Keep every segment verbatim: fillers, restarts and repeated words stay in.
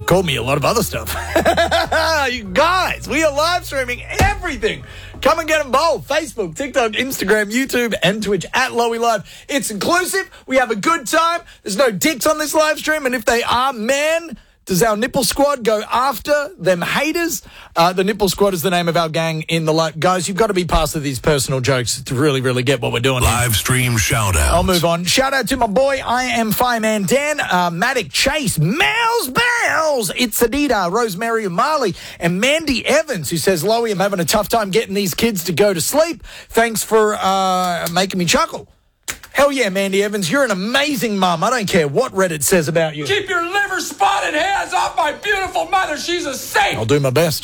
called me a lot of other stuff. You guys, we are live streaming everything. Come and get involved. Facebook, TikTok, Instagram, YouTube, and Twitch at Lowy Live. It's inclusive. We have a good time. There's no dicks on this live stream, and if they are, man, does our Nipple Squad go after them haters? Uh, the Nipple Squad is the name of our gang in the live. Guys, you've got to be past of these personal jokes to really, really get what we're doing. Live stream shout out. I'll move on. Shout out to my boy, I am Fireman Dan, uh, Matic Chase, Mouse Bells, It's Adida, Rosemary O'Malley, and Mandy Evans, who says, Lowy, I'm having a tough time getting these kids to go to sleep. Thanks for uh, making me chuckle. Hell yeah, Mandy Evans. You're an amazing mum. I don't care what Reddit says about you. Keep your liver spotted hands off my beautiful mother. She's a saint. I'll do my best.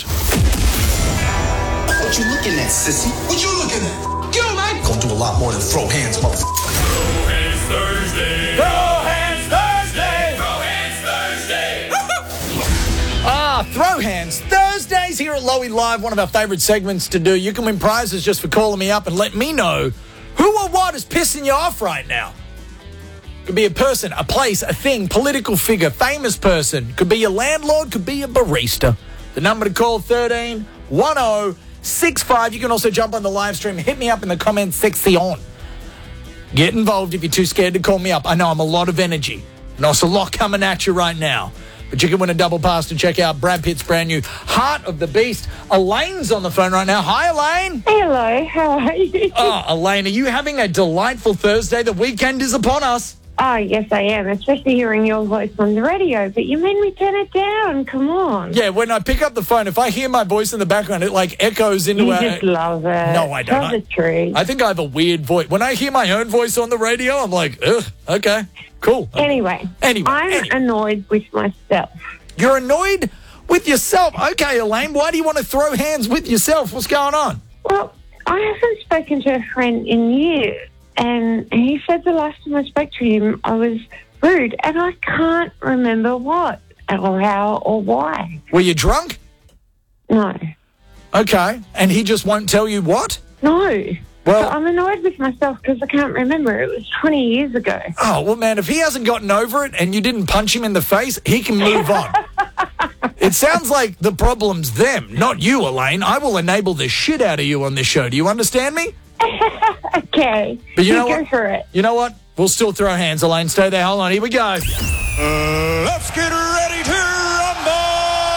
What you looking at, sissy? What you looking at? Get on, man. Gonna do a lot more than throw hands, motherfucker. Throw hands Thursday. Throw hands Thursday. Throw hands Thursday. Ah, Throw Hands Thursdays here at Lowy Live, one of our favourite segments to do. You can win prizes just for calling me up and let me know who or what is pissing you off right now. Could be a person, a place, a thing, political figure, famous person. Could be your landlord, could be a barista. The number to call, thirteen one oh six five. You can also jump on the live stream. Hit me up in the comments section. Get involved if you're too scared to call me up. I know I'm a lot of energy. And there's a lot coming at you right now. But you can win a double pass to check out Brad Pitt's brand new Heart of the Beast. Elaine's on the phone right now. Hi, Elaine. Hello, how are you? Oh, Elaine, are you having a delightful Thursday? The weekend is upon us. Oh, yes, I am, especially hearing your voice on the radio. But you made me turn it down. Come on. Yeah, when I pick up the phone, if I hear my voice in the background, it like echoes into You our... just love it. No, I don't. Tell the truth. I think I have a weird voice. When I hear my own voice on the radio, I'm like, ugh, okay, cool. Anyway, Anyway, I'm anyway. annoyed with myself. You're annoyed with yourself. Okay, Elaine, why do you want to throw hands with yourself? What's going on? Well, I haven't spoken to a friend in years, and he said the last time I spoke to him, I was rude, and I can't remember what or how or why. Were you drunk? No. Okay, and he just won't tell you what? No. Well- So I'm annoyed with myself because I can't remember. It was twenty years ago. Oh, well, man, if he hasn't gotten over it and you didn't punch him in the face, he can move on. It sounds like the problem's them, not you, Elaine. I will enable the shit out of you on this show. Do you understand me? Okay. But you know go what? for it. You know what? We'll still throw hands, Elaine. Stay there. Hold on. Here we go. Uh, let's get ready to rumble.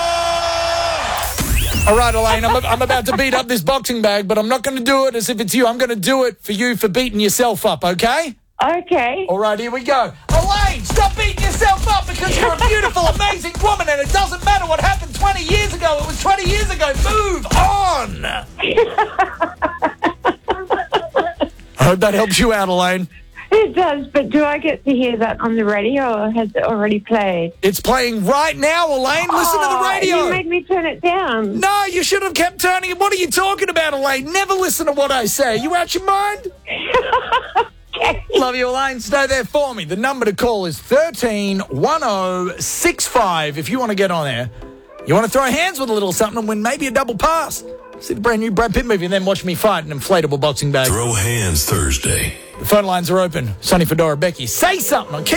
All right, Elaine, I'm, I'm about to beat up this boxing bag, but I'm not going to do it as if it's you. I'm going to do it for you for beating yourself up, okay? Okay. All right, here we go. Elaine, stop beating yourself up because you're a beautiful, amazing woman, and it doesn't matter what happened twenty years ago. It was twenty years ago. Move on. I hope that helps you out, Elaine. It does, but do I get to hear that on the radio, or has it already played? It's playing right now, Elaine. Listen to the Oh, radio. You made me turn it down. No, you should have kept turning it. What are you talking about, Elaine? Never listen to what I say. You out your mind? Okay. Love you, Elaine. Stay there for me. The number to call is thirteen one oh six five if you want to get on there. You want to throw hands with a little something and win maybe a double pass. See the brand new Brad Pitt movie and then watch me fight an inflatable boxing bag. Throw hands Thursday. The phone lines are open. Sonny Fedora, Becky, say something. I'm